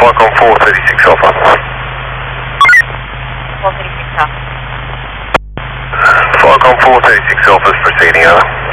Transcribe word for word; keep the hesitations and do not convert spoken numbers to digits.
Falcon four thirty-six Alpha. four thirty-six Alpha. Falcon four thirty-six Alpha is proceeding, over.